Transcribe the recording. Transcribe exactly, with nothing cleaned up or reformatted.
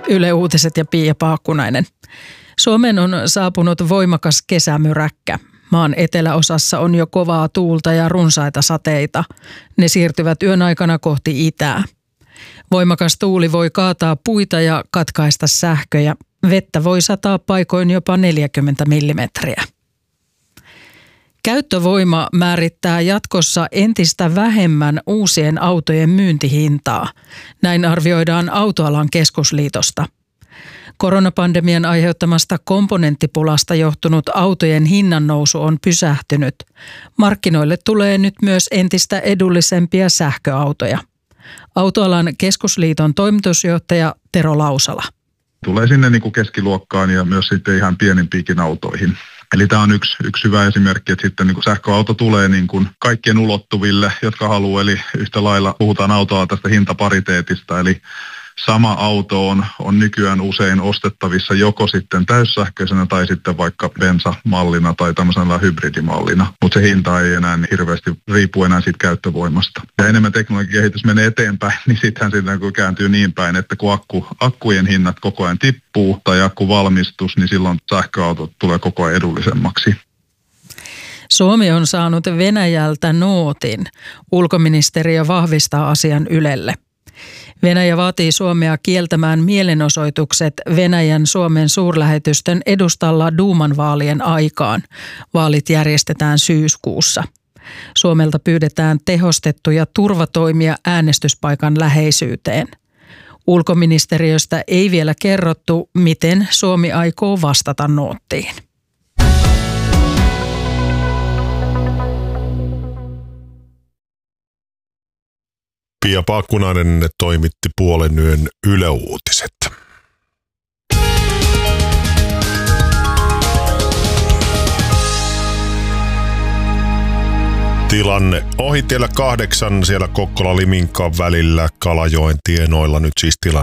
Yle Uutiset ja Pia Paakkunainen. Suomeen on saapunut voimakas kesämyräkkä. Maan eteläosassa on jo kovaa tuulta ja runsaita sateita. Ne siirtyvät yön aikana kohti itää. Voimakas tuuli voi kaataa puita ja katkaista sähköjä. Vettä voi sataa paikoin jopa neljäkymmentä millimetriä. Käyttövoima määrittää jatkossa entistä vähemmän uusien autojen myyntihintaa. Näin arvioidaan Autoalan keskusliitosta. Koronapandemian aiheuttamasta komponenttipulasta johtunut autojen hinnannousu on pysähtynyt. Markkinoille tulee nyt myös entistä edullisempia sähköautoja. Autoalan keskusliiton toimitusjohtaja Tero Lausala. Tulee sinne niin kuin keskiluokkaan ja myös sitten ihan pienimpiinkin autoihin. Eli tämä on yksi, yksi hyvä esimerkki, että sitten niin kuin sähköauto tulee niin kuin kaikkien ulottuville, jotka haluaa. Eli yhtä lailla puhutaan autoa tästä hintapariteetista, eli sama auto on, on nykyään usein ostettavissa joko sitten täyssähköisenä tai sitten vaikka bensamallina tai tämmöisellä hybridimallina. Mutta se hinta ei enää niin hirveästi riipu enää siitä käyttövoimasta. Ja enemmän teknologian kehitys menee eteenpäin, niin sittenhän sitten kun kääntyy niin päin, että kun akku, akkujen hinnat koko ajan tippuu tai akkuvalmistus, niin silloin sähköautot tulee koko ajan edullisemmaksi. Suomi on saanut Venäjältä nootin. Ulkoministeriö vahvistaa asian Ylelle. Venäjä vaatii Suomea kieltämään mielenosoitukset Venäjän Suomen suurlähetystön edustalla Duuman vaalien aikaan. Vaalit järjestetään syyskuussa. Suomelta pyydetään tehostettuja turvatoimia äänestyspaikan läheisyyteen. Ulkoministeriöstä ei vielä kerrottu, miten Suomi aikoo vastata noottiin. Pia Paakkunainen toimitti puolen yön Yle Uutiset. Tilanne ohitiellä kahdeksan siellä Kokkola-Liminkaan välillä Kalajoen tienoilla nyt siis tilanne